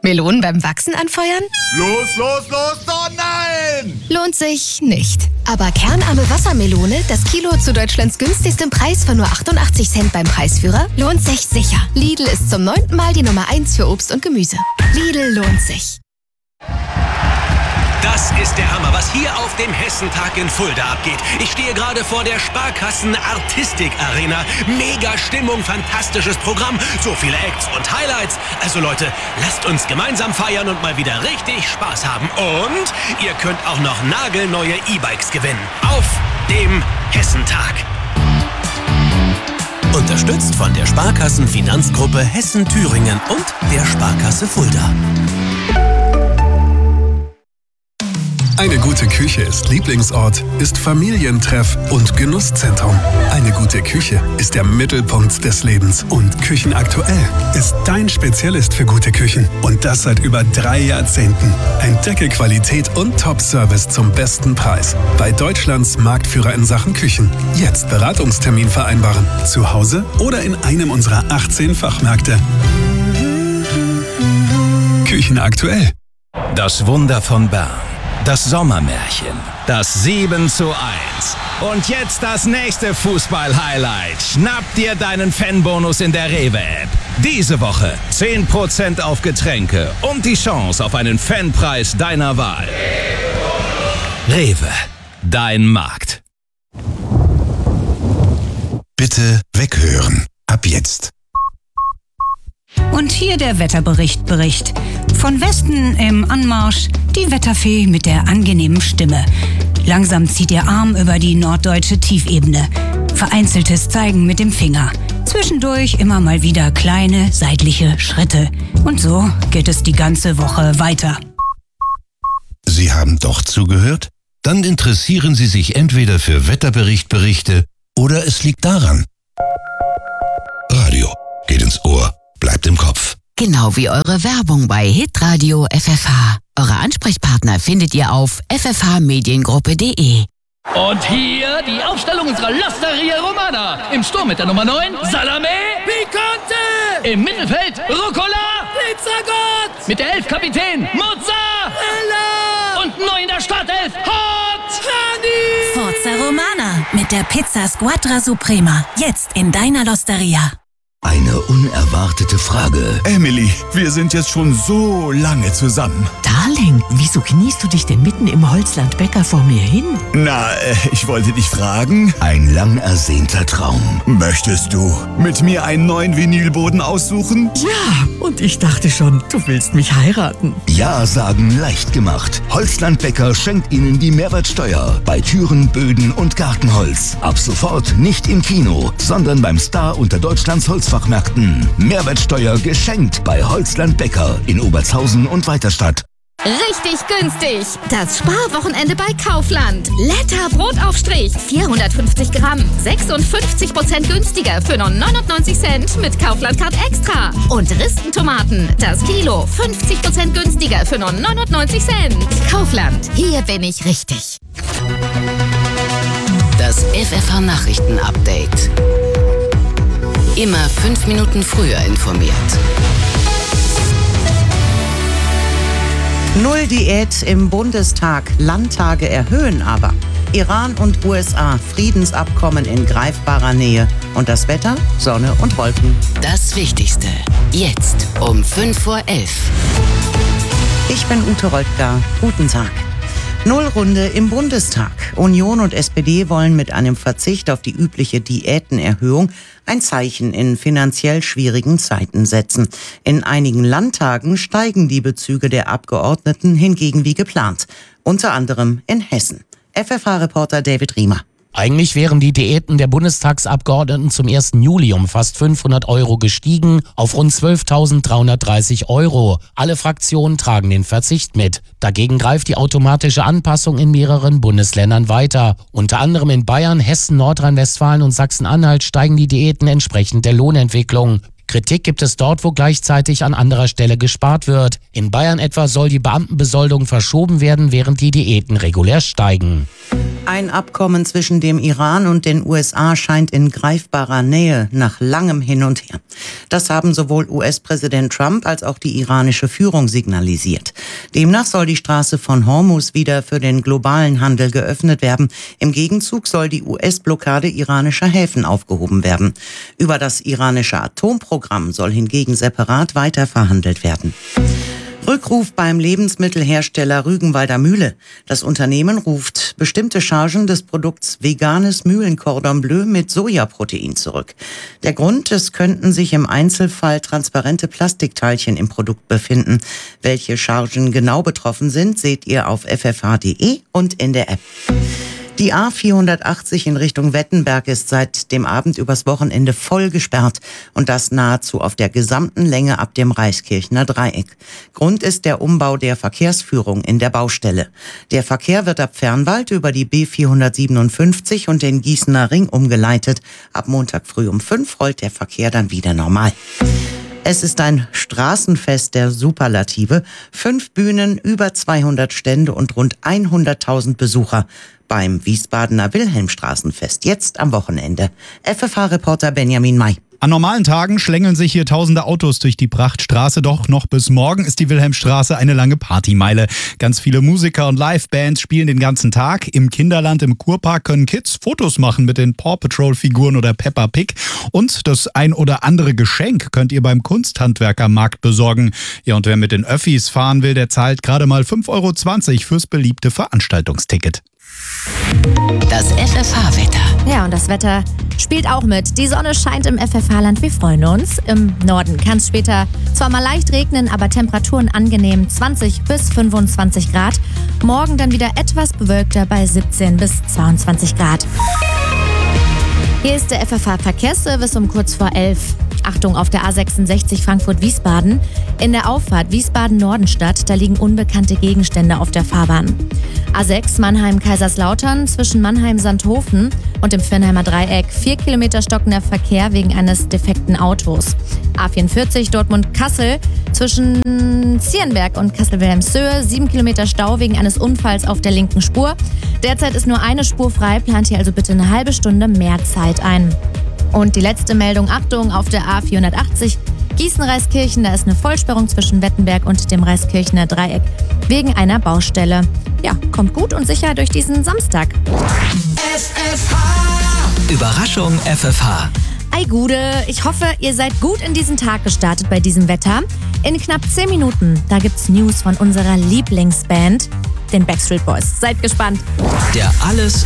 Melonen beim Wachsen anfeuern? Los, oh nein! Lohnt sich nicht. Aber kernarme Wassermelone, das Kilo zu Deutschlands günstigstem Preis von nur 88 Cent beim Preisführer, lohnt sich sicher. Lidl ist zum 9. Mal die Nummer 1 für Obst und Gemüse. Lidl lohnt sich. Das ist der Hammer, was hier auf dem Hessentag in Fulda abgeht. Ich stehe gerade vor der Sparkassen Artistik Arena. Mega Stimmung, fantastisches Programm, so viele Acts und Highlights. Also Leute, lasst uns gemeinsam feiern und mal wieder richtig Spaß haben. Und ihr könnt auch noch nagelneue E-Bikes gewinnen. Auf dem Hessentag. Unterstützt von der Sparkassen-Finanzgruppe Hessen-Thüringen und der Sparkasse Fulda. Eine gute Küche ist Lieblingsort, ist Familientreff und Genusszentrum. Eine gute Küche ist der Mittelpunkt des Lebens. Und Küchenaktuell ist dein Spezialist für gute Küchen. Und das seit über 3 Jahrzehnten. Entdecke Qualität und Top-Service zum besten Preis. Bei Deutschlands Marktführer in Sachen Küchen. Jetzt Beratungstermin vereinbaren. Zu Hause oder in einem unserer 18 Fachmärkte. Küchenaktuell. Das Wunder von Bern. Das Sommermärchen. Das 7:1. Und jetzt das nächste Fußball-Highlight. Schnapp dir deinen Fanbonus in der Rewe-App. Diese Woche 10% auf Getränke und die Chance auf einen Fanpreis deiner Wahl. Rewe. Dein Markt. Bitte weghören. Ab jetzt. Und hier der Wetterbericht. Von Westen im Anmarsch die Wetterfee mit der angenehmen Stimme. Langsam zieht ihr Arm über die norddeutsche Tiefebene. Vereinzeltes Zeigen mit dem Finger. Zwischendurch immer mal wieder kleine seitliche Schritte. Und so geht es die ganze Woche weiter. Sie haben doch zugehört? Dann interessieren Sie sich entweder für Wetterberichte oder es liegt daran. Radio geht ins Ohr, bleibt im Kopf. Genau wie eure Werbung bei Hitradio FFH. Eure Ansprechpartner findet ihr auf ffhmediengruppe.de. Und hier die Aufstellung unserer L'Osteria Romana. Im Sturm mit der Nummer 9, Salame Picante. Im Mittelfeld, Rucola Pizzagott. Mit der 11 Kapitän, Mozzarella. Und neu in der Startelf, Hot Honey. Forza Romana mit der Pizza Squadra Suprema. Jetzt in deiner L'Osteria. Eine unerwartete Frage. Emily, wir sind jetzt schon so lange zusammen. Darling, wieso kniest du dich denn mitten im Holzland-Bäcker vor mir hin? Na, ich wollte dich fragen. Ein lang ersehnter Traum. Möchtest du mit mir einen neuen Vinylboden aussuchen? Ja, und ich dachte schon, du willst mich heiraten. Ja sagen leicht gemacht. Holzland-Bäcker schenkt Ihnen die Mehrwertsteuer bei Türen, Böden und Gartenholz. Ab sofort nicht im Kino, sondern beim Star unter Deutschlands Holzfachmärkten. Mehrwertsteuer geschenkt bei Holzland-Bäcker in Obertshausen und Weiterstadt. Richtig günstig. Das Sparwochenende bei Kaufland. Letter Brotaufstrich. 450 Gramm. 56% günstiger für nur 99 Cent mit Kaufland Card Extra. Und Ristentomaten. Das Kilo. 50% günstiger für nur 99 Cent. Kaufland. Hier bin ich richtig. Das FFH Nachrichten-Update. Immer 5 Minuten früher informiert. Null Diät im Bundestag. Landtage erhöhen aber. Iran und USA. Friedensabkommen in greifbarer Nähe. Und das Wetter? Sonne und Wolken. Das Wichtigste. Jetzt um 5:11 Uhr. Ich bin Ute Roltger. Guten Tag. Nullrunde im Bundestag. Union und SPD wollen mit einem Verzicht auf die übliche Diätenerhöhung ein Zeichen in finanziell schwierigen Zeiten setzen. In einigen Landtagen steigen die Bezüge der Abgeordneten hingegen wie geplant. Unter anderem in Hessen. FFH-Reporter David Riemer. Eigentlich wären die Diäten der Bundestagsabgeordneten zum 1. Juli um fast 500 € gestiegen auf rund 12.330 €. Alle Fraktionen tragen den Verzicht mit. Dagegen greift die automatische Anpassung in mehreren Bundesländern weiter. Unter anderem in Bayern, Hessen, Nordrhein-Westfalen und Sachsen-Anhalt steigen die Diäten entsprechend der Lohnentwicklung. Kritik gibt es dort, wo gleichzeitig an anderer Stelle gespart wird. In Bayern etwa soll die Beamtenbesoldung verschoben werden, während die Diäten regulär steigen. Ein Abkommen zwischen dem Iran und den USA scheint in greifbarer Nähe nach langem Hin und Her. Das haben sowohl US-Präsident Trump als auch die iranische Führung signalisiert. Demnach soll die Straße von Hormuz wieder für den globalen Handel geöffnet werden. Im Gegenzug soll die US-Blockade iranischer Häfen aufgehoben werden. Über das iranische Atomprogramm soll hingegen separat weiter verhandelt werden. Rückruf beim Lebensmittelhersteller Rügenwalder Mühle. Das Unternehmen ruft bestimmte Chargen des Produkts veganes Mühlencordon Bleu mit Sojaprotein zurück. Der Grund, es könnten sich im Einzelfall transparente Plastikteilchen im Produkt befinden. Welche Chargen genau betroffen sind, seht ihr auf ffh.de und in der App. Die A480 in Richtung Wettenberg ist seit dem Abend übers Wochenende voll gesperrt und das nahezu auf der gesamten Länge ab dem Reiskirchner Dreieck. Grund ist der Umbau der Verkehrsführung in der Baustelle. Der Verkehr wird ab Fernwald über die B457 und den Gießener Ring umgeleitet. Ab Montag früh um 5 rollt der Verkehr dann wieder normal. Es ist ein Straßenfest der Superlative. 5 Bühnen, über 200 Stände und rund 100.000 Besucher beim Wiesbadener Wilhelmstraßenfest. Jetzt am Wochenende. FFH-Reporter Benjamin May. An normalen Tagen schlängeln sich hier tausende Autos durch die Prachtstraße, doch noch bis morgen ist die Wilhelmstraße eine lange Partymeile. Ganz viele Musiker und Livebands spielen den ganzen Tag. Im Kinderland im Kurpark können Kids Fotos machen mit den Paw Patrol Figuren oder Peppa Pig. Und das ein oder andere Geschenk könnt ihr beim Kunsthandwerkermarkt besorgen. Ja, und wer mit den Öffis fahren will, der zahlt gerade mal 5,20 € fürs beliebte Veranstaltungsticket. Das FFH-Wetter. Ja, und das Wetter spielt auch mit. Die Sonne scheint im FFH-Land, wir freuen uns. Im Norden kann es später zwar mal leicht regnen, aber Temperaturen angenehm 20 bis 25 Grad. Morgen dann wieder etwas bewölkter bei 17 bis 22 Grad. Hier ist der FFH-Verkehrsservice um kurz vor 11. Achtung auf der A66 Frankfurt-Wiesbaden. In der Auffahrt Wiesbaden-Nordenstadt, da liegen unbekannte Gegenstände auf der Fahrbahn. A6 Mannheim-Kaiserslautern zwischen Mannheim-Sandhofen und dem Firnheimer Dreieck. 4 Kilometer stockender Verkehr wegen eines defekten Autos. A44 Dortmund-Kassel zwischen Zierenberg und Kassel-Wilhelmshöhe. 7 Kilometer Stau wegen eines Unfalls auf der linken Spur. Derzeit ist nur eine Spur frei, plant hier also bitte eine halbe Stunde mehr Zeit ein. Und die letzte Meldung, Achtung, auf der A480 Gießen-Reiskirchen, da ist eine Vollsperrung zwischen Wettenberg und dem Reiskirchener Dreieck wegen einer Baustelle. Ja, kommt gut und sicher durch diesen Samstag. FFH. Überraschung FFH. Ei Gude, ich hoffe, ihr seid gut in diesen Tag gestartet bei diesem Wetter. In knapp 10 Minuten, da gibt's News von unserer Lieblingsband, den Backstreet Boys. Seid gespannt. Der Alles